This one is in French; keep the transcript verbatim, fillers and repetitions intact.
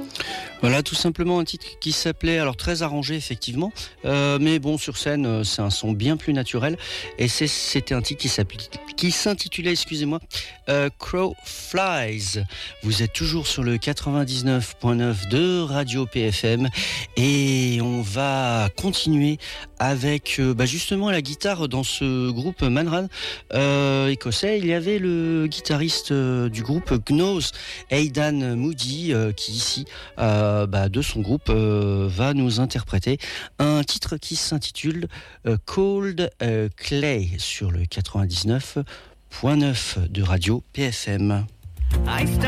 Voilà, tout simplement un titre qui s'appelait, alors très arrangé effectivement, euh, mais bon, sur scène, euh, c'est un son bien plus naturel. Et c'est, c'était un titre qui, qui s'intitulait, excusez-moi, euh, Crow Flies. Vous êtes toujours sur le quatre-vingt-dix-neuf point neuf de Radio P F M et on va continuer avec euh, bah justement la guitare dans ce groupe Manran euh, écossais. Il y avait le guitariste euh, du groupe Gnose, Aidan Moody, euh, qui ici euh, bah, de son groupe euh, va nous interpréter un titre qui s'intitule euh, Cold euh, Clay sur le quatre-vingt-dix-neuf point neuf de Radio P F M.